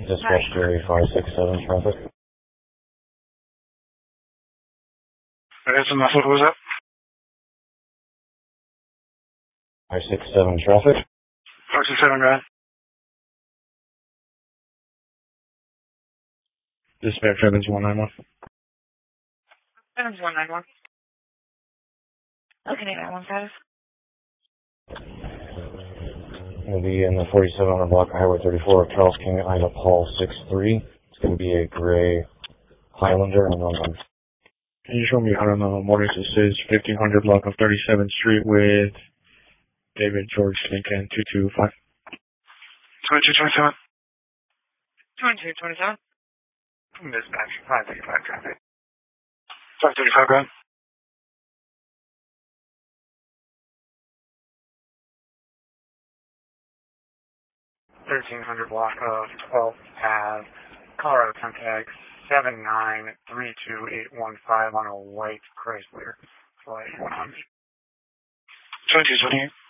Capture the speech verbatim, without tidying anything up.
Dispatch Gary five six seven traffic. That's enough. What was that? five six seven traffic. five six seven, go ahead. Dispatch Evans one nine one. Evans one nine one. Okay, nine one five. It'll be in the forty-seven hundred block of Highway thirty-four, Charles King, Ida Paul six three. It's going to be a gray Highlander. And um, Can you show me how to know Motors? It says fifteen hundred block of thirty-seventh Street with David George Lincoln two two five. twenty-two twenty-seven. twenty-two twenty-seven. Dispatch five thirty-five traffic. five thirty-five, go ahead. thirteen hundred block of twelfth Ave, Colorado Tag seven nine three two eight one five on a white Chrysler Flight one hundred. twenty-two twenty-eight.